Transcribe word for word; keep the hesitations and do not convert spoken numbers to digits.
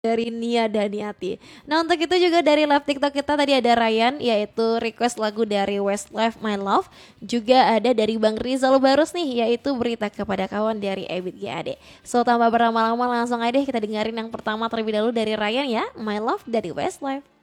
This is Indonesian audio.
dari Nia Daniati. Nah untuk itu juga dari live TikTok kita tadi ada Ryan yaitu request lagu dari Westlife My Love. Juga ada dari Bang Rizal Barus nih yaitu Berita Kepada Kawan dari Ebit G A D. So tanpa berlama-lama langsung aja deh kita dengerin yang pertama terlebih dahulu dari Ryan ya, My Love dari Westlife.